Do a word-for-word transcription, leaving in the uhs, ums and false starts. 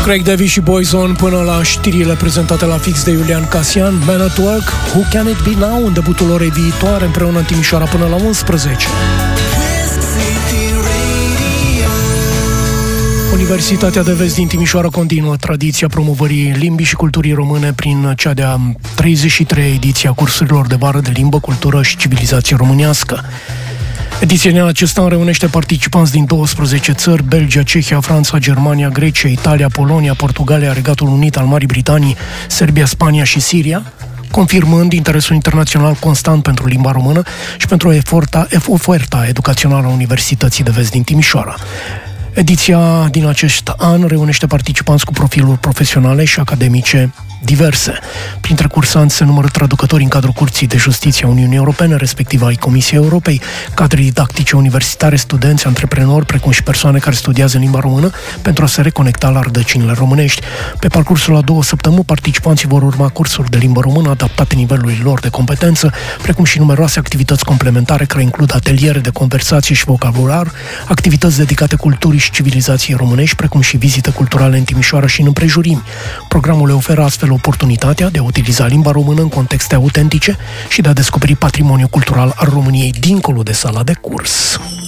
Craig David și Boyzone până la știrile prezentate la Fix de Iulian Casian. Man at Work, Who Can It Be Now, în debutul orei viitoare, împreună în Timișoara până la unsprezece. Universitatea de Vest din Timișoara continuă tradiția promovării limbii și culturii române prin cea de-a treizeci și treia ediție a cursurilor de vară de limbă, cultură și civilizație românească. Ediția din acest an reunește participanți din douăsprezece țări: Belgia, Cehia, Franța, Germania, Grecia, Italia, Polonia, Portugalia, Regatul Unit al Marii Britanii, Serbia, Spania și Siria, confirmând interesul internațional constant pentru limba română și pentru eforta, oferta educațională a Universității de Vest din Timișoara. Ediția din acest an reunește participanți cu profiluri profesionale și academice diverse. Printre cursanți se numără traducători în cadrul Curții de Justiție a Uniunii Europene, respectiv ai Comisiei Europei, cadre didactice universitare, studenți, antreprenori, precum și persoane care studiază limba română pentru a se reconecta la rădăcinile românești. Pe parcursul a două săptămâni, participanții vor urma cursuri de limbă română adaptate nivelului lor de competență, precum și numeroase activități complementare care includ ateliere de conversație și vocabular, activități dedicate culturii și civilizației românești, precum și vizite culturale în Timișoara și în împrejurimi. Programul le oferă astfel oportunitatea de a utiliza limba română în contexte autentice și de a descoperi patrimoniul cultural al României dincolo de sala de curs.